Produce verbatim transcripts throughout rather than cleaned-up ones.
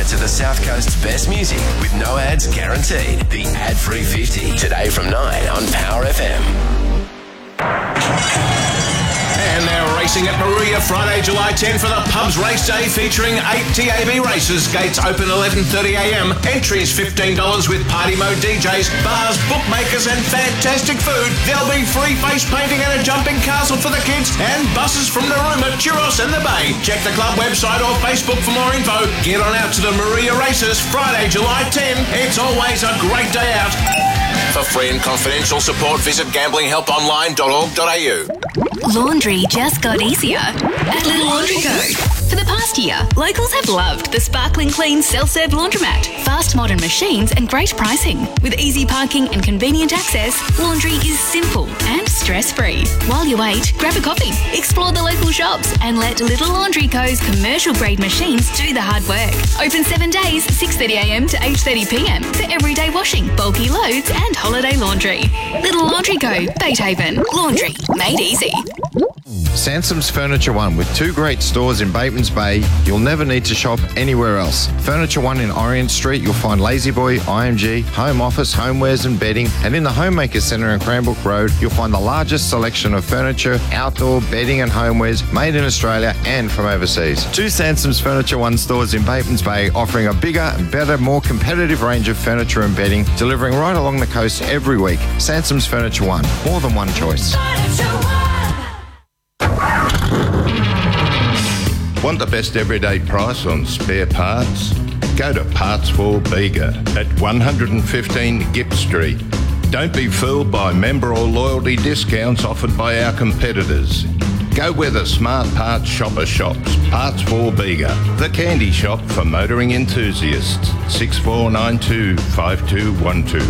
to the South Coast's best music with no ads guaranteed. The Ad-Free fifty. Today from nine on Power F M. And they're racing at Maruya Friday, July tenth for the Pubs Race Day featuring eight T A B races. Gates open eleven thirty a m. Entry is fifteen dollars with party mode D Js, bars, bookmakers and fantastic food. There'll be free face painting and a jumping castle for the kids and buses from Narooma, Churros and the Bay. Check the club website or Facebook for more info. Get on out to the Maruya races Friday, July tenth. It's always a great day out. For free and confidential support, visit gambling help online dot org dot a u. Laundry just got easier at Little Laundry Co. For the past year, locals have loved the sparkling clean self-serve laundromat, fast modern machines and great pricing. With easy parking and convenient access, laundry is simple and stress-free. While you wait, grab a coffee, explore the local shops and let Little Laundry Co.'s commercial-grade machines do the hard work. Open seven days, six thirty a m to eight thirty p m for everyday washing, bulky loads and holiday laundry. Little Laundry Co. Beethaven. Laundry made easy. Sansom's Furniture One, with two great stores in Batemans Bay, you'll never need to shop anywhere else. Furniture One in Orient Street, you'll find Lazy Boy, I M G, home office, homewares and bedding, and in the Homemaker Centre in Cranbrook Road, you'll find the largest selection of furniture, outdoor bedding and homewares made in Australia and from overseas. Two Sansom's Furniture One stores in Batemans Bay, offering a bigger, better, more competitive range of furniture and bedding, delivering right along the coast every week. Sansom's Furniture One, more than one choice. Want the best everyday price on spare parts? Go to Parts for Bega at one fifteen Gipp Street. Don't be fooled by member or loyalty discounts offered by our competitors. Go where the smart parts shopper shops. Parts for Bega, the candy shop for motoring enthusiasts. six four nine two, five two one two.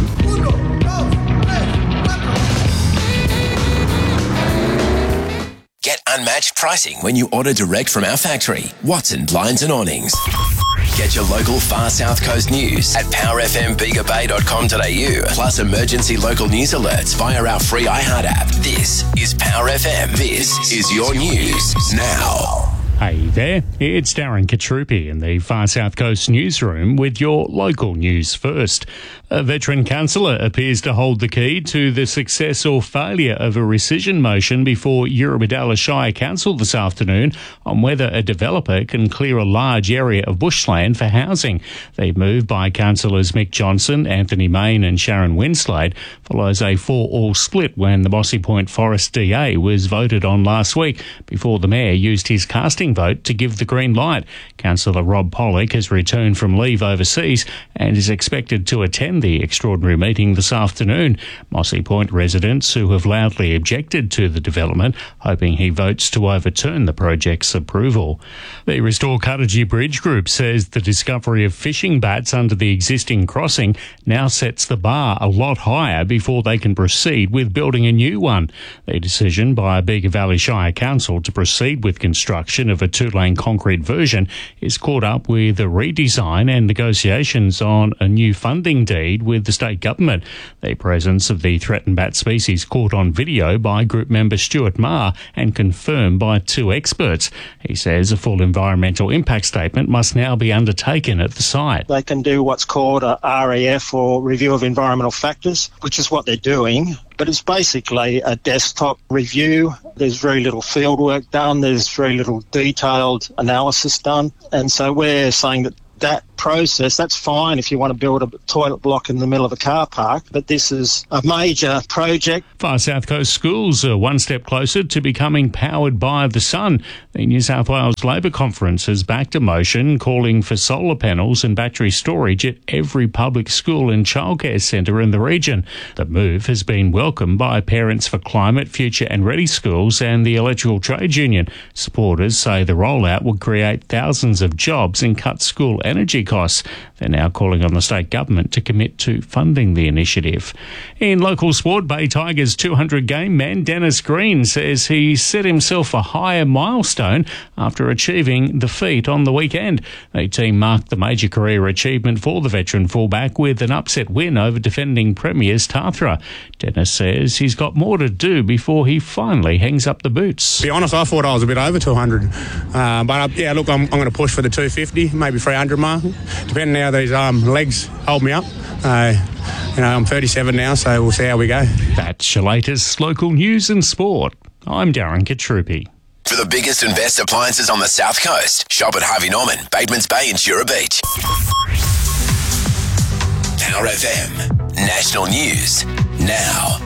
Get unmatched pricing when you order direct from our factory, Watson Blinds and Awnings. Get your local far South Coast news at power f m bega bay dot com dot a u, plus emergency local news alerts via our free iHeart app. This is Power F M. This is your news now. Hey there, it's Darren Katrupi in the Far South Coast newsroom with your local news first. A veteran councillor appears to hold the key to the success or failure of a rescission motion before Eurobodalla Shire Council this afternoon on whether a developer can clear a large area of bushland for housing. The move by councillors Mick Johnson, Anthony Main and Sharon Winslade follows a four-all split when the Mossy Point Forest D A was voted on last week before the Mayor used his casting vote to give the green light. Councillor Rob Pollock has returned from leave overseas and is expected to attend the extraordinary meeting this afternoon. Mossy Point residents who have loudly objected to the development, hoping he votes to overturn the project's approval. The Restore Cuttagee Bridge Group says the discovery of fishing bats under the existing crossing now sets the bar a lot higher before they can proceed with building a new one. The decision by Bega Valley Shire Council to proceed with construction of a two-lane concrete version is caught up with a redesign and negotiations on a new funding deed with the state government. The presence of the threatened bat species caught on video by group member Stuart Marr and confirmed by two experts. He says a full environmental impact statement must now be undertaken at the site. They can do what's called a R E F, or Review of Environmental Factors, which is what they're doing. But it's basically a desktop review. There's very little field work done. There's very little detailed analysis done. And so we're saying that that process, that's fine if you want to build a toilet block in the middle of a car park, but this is a major project. Far South Coast schools are one step closer to becoming powered by the sun. The New South Wales Labor Conference has backed a motion calling for solar panels and battery storage at every public school and childcare centre in the region. The move has been welcomed by Parents for Climate, Future and Ready Schools and the Electrical Trades Union. Supporters say the rollout will create thousands of jobs and cut school energy costs. They're now calling on the state government to commit to funding the initiative. In local sport, Bay Tigers two hundred game man Dennis Green says he set himself a higher milestone after achieving the feat on the weekend. The team marked the major career achievement for the veteran fullback with an upset win over defending premiers Tathra. Dennis says he's got more to do before he finally hangs up the boots. To be honest, I thought I was a bit over two hundred. Uh, but, uh, yeah, look, I'm, I'm going to push for the two fifty, maybe three hundred mark, depending on how these um, legs hold me up. Uh, you know, I'm thirty-seven now, so we'll see how we go. That's your latest local news and sport. I'm Darren Katrupi. For the biggest and best appliances on the South Coast, shop at Harvey Norman, Batemans Bay and Jura Beach. Power F M. National News now.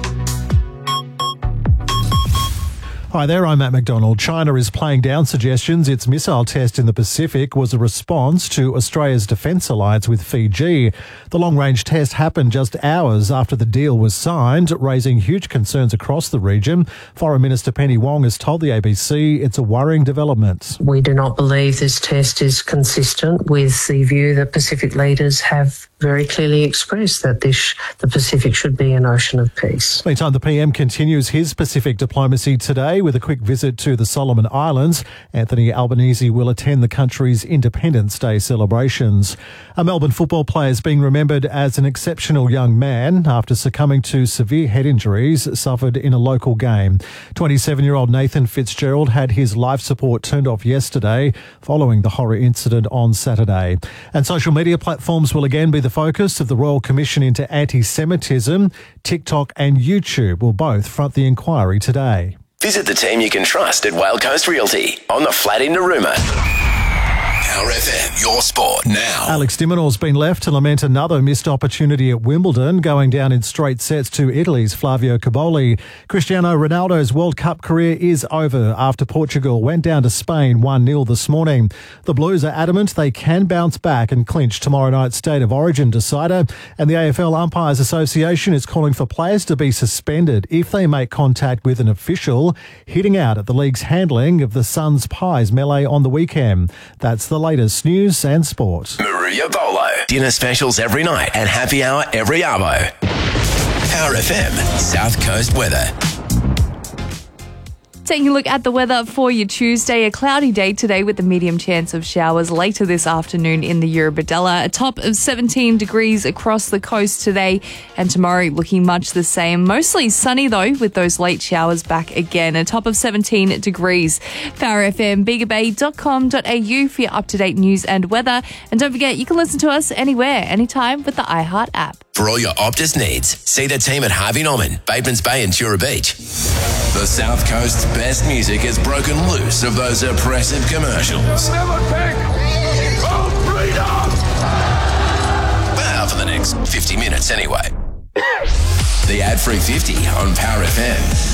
Hi there, I'm Matt McDonald. China is playing down suggestions its missile test in the Pacific was a response to Australia's defence alliance with Fiji. The long-range test happened just hours after the deal was signed, raising huge concerns across the region. Foreign Minister Penny Wong has told the A B C it's a worrying development. We do not believe this test is consistent with the view that Pacific leaders have very clearly expressed that this, the Pacific should be an ocean of peace. Meantime, the P M continues his Pacific diplomacy today with a quick visit to the Solomon Islands. Anthony Albanese will attend the country's Independence Day celebrations. A Melbourne football player is being remembered as an exceptional young man after succumbing to severe head injuries suffered in a local game. twenty-seven-year-old Nathan Fitzgerald had his life support turned off yesterday following the horror incident on Saturday. And social media platforms will again be the focus of the Royal Commission into Anti-Semitism. TikTok and YouTube will both front the inquiry today. Visit the team you can trust at Whale Coast Realty on the flat in Narooma. Power F M, your sport now. Alex de Minaur's been left to lament another missed opportunity at Wimbledon, going down in straight sets to Italy's Flavio Cobolli. Cristiano Ronaldo's World Cup career is over after Portugal went down to Spain one nil this morning. The Blues are adamant they can bounce back and clinch tomorrow night's State of Origin decider, and the A F L Umpires Association is calling for players to be suspended if they make contact with an official, hitting out at the league's handling of the Suns Pies melee on the weekend. That's the latest news and sport. Maria Bolo. Dinner specials every night and happy hour every arvo. Power F M, South Coast weather. Taking a look at the weather for your Tuesday, a cloudy day today with a medium chance of showers later this afternoon in the Eurobodalla. A top of seventeen degrees across the coast today, and tomorrow looking much the same. Mostly sunny though, with those late showers back again. A top of seventeen degrees. Power F M, bega bay dot com dot a u for your up-to-date news and weather. And don't forget, you can listen to us anywhere, anytime with the iHeart app. For all your Optus needs, see the team at Harvey Norman, Batemans Bay and Jura Beach. The South Coast's best music has broken loose of those oppressive commercials. Well, for the next fifty minutes anyway. The ad-free fifty on Power F M.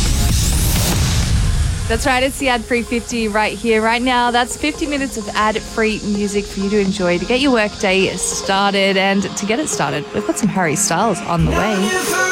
That's right, it's the ad-free fifty right here, right now. That's fifty minutes of ad-free music for you to enjoy to get your workday started. And to get it started, we've got some Harry Styles on the way.